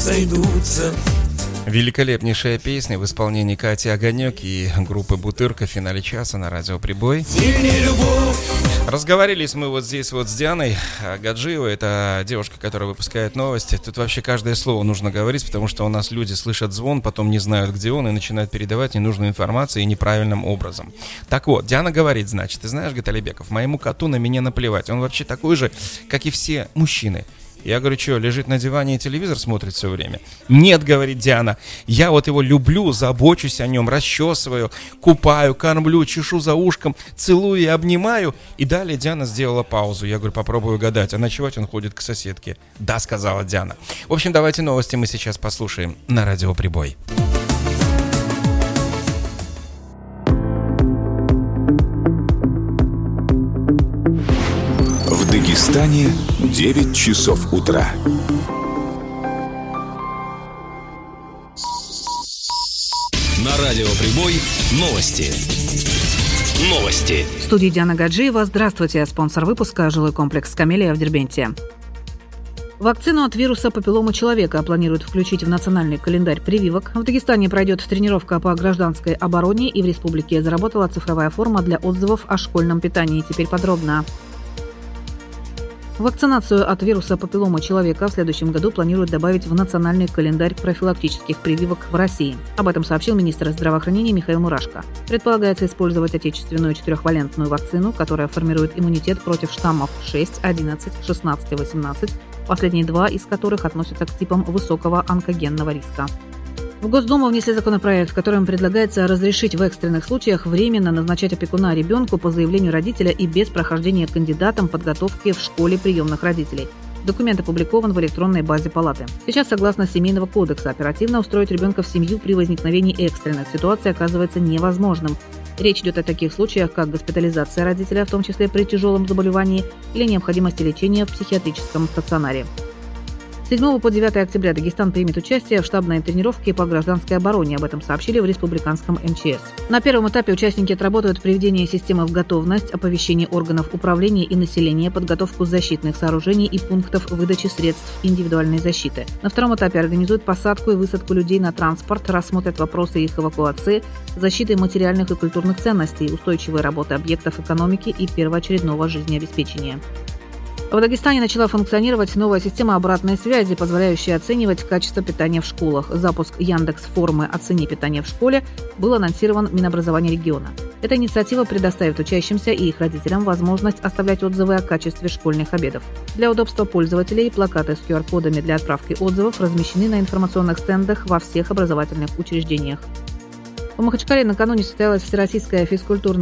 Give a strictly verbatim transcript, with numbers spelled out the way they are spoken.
сойдутся. Великолепнейшая песня в исполнении Кати Огонек и группы Бутырка в финале часа на радио Прибой. Сильней любовь. Разговорились мы вот здесь вот с Дианой Гаджиевой. Это девушка, которая выпускает новости. Тут вообще каждое слово нужно говорить, потому что у нас люди слышат звон, потом не знают, где он, и начинают передавать ненужную информацию и неправильным образом. Так вот, Диана говорит, значит, ты знаешь, Гаталибеков, моему коту на меня наплевать. Он вообще такой же, как и все мужчины. Я говорю, что, лежит на диване и телевизор смотрит все время? Нет, говорит Диана, я вот его люблю, забочусь о нем, расчесываю, купаю, кормлю, чешу за ушком, целую и обнимаю. И далее Диана сделала паузу. Я говорю, попробую угадать, а ночевать он ходит к соседке. Да, сказала Диана. В общем, давайте новости мы сейчас послушаем на радио Прибой. В Дагестане девять часов утра. На радио Прибой новости. Новости. В студии Диана Гаджиева. Здравствуйте. Спонсор выпуска – жилой комплекс «Камелия» в Дербенте. Вакцину от вируса папиллома человека планируют включить в национальный календарь прививок. В Дагестане пройдет тренировка по гражданской обороне, и в республике заработала цифровая форма для отзывов о школьном питании. Теперь подробно. Вакцинацию от вируса папиллома человека в следующем году планируют добавить в национальный календарь профилактических прививок в России. Об этом сообщил министр здравоохранения Михаил Мурашко. Предполагается использовать отечественную четырехвалентную вакцину, которая формирует иммунитет против штаммов шесть, одиннадцать, шестнадцать и восемнадцать, последние два из которых относятся к типам высокого онкогенного риска. В Госдуму внесли законопроект, в котором предлагается разрешить в экстренных случаях временно назначать опекуна ребенку по заявлению родителя и без прохождения кандидатом подготовки в школе приемных родителей. Документ опубликован в электронной базе Палаты. Сейчас, согласно Семейного кодекса, оперативно устроить ребенка в семью при возникновении экстренных ситуаций оказывается невозможным. Речь идет о таких случаях, как госпитализация родителя, в том числе при тяжелом заболевании, или необходимости лечения в психиатрическом стационаре. С седьмого по девятое октября Дагестан примет участие в штабной тренировке по гражданской обороне. Об этом сообщили в республиканском эм че эс. На первом этапе участники отработают приведение системы в готовность, оповещение органов управления и населения, подготовку защитных сооружений и пунктов выдачи средств индивидуальной защиты. На втором этапе организуют посадку и высадку людей на транспорт, рассмотрят вопросы их эвакуации, защиты материальных и культурных ценностей, устойчивой работы объектов экономики и первоочередного жизнеобеспечения. В Дагестане начала функционировать новая система обратной связи, позволяющая оценивать качество питания в школах. Запуск Яндекс.Формы «Оцени питание в школе» был анонсирован Минобразования региона. Эта инициатива предоставит учащимся и их родителям возможность оставлять отзывы о качестве школьных обедов. Для удобства пользователей плакаты с ку ар кодами для отправки отзывов размещены на информационных стендах во всех образовательных учреждениях. В Махачкале накануне состоялась всероссийская физкультурная